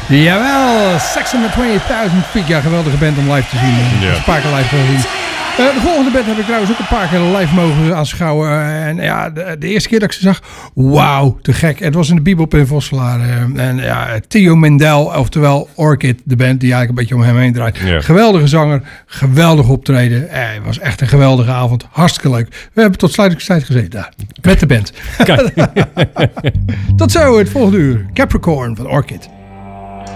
Jawel, 620.000 feet. Ja, geweldige band om live te zien. Ja. Een paar keer live gezien. De volgende band heb ik trouwens ook een paar keer live mogen aanschouwen. En ja, de eerste keer dat ik ze zag, wauw, te gek. Het was in de Bebop in Vosselaar. En ja, Theo Mendel, oftewel Orchid, de band die eigenlijk een beetje om hem heen draait. Ja. Geweldige zanger, geweldig optreden. Het was echt een geweldige avond. Hartstikke leuk. We hebben tot sluitingstijd gezeten daar. Met de band. Kijk. Tot zo, het volgende uur. Capricorn van Orchid.